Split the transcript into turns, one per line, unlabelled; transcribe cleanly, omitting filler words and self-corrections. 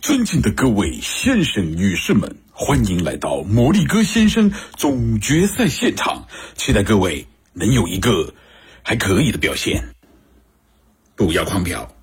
尊敬的各位先生女士们，欢迎来到魔力哥先生总决赛现场，期待各位能有一个还可以的表现，不要狂飙。